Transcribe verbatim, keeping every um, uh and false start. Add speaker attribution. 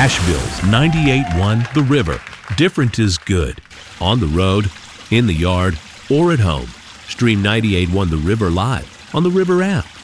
Speaker 1: Asheville's ninety-eight point one The River. Different is good. On the road, in the yard, or at home. Stream ninety-eight point one The River live on the River app.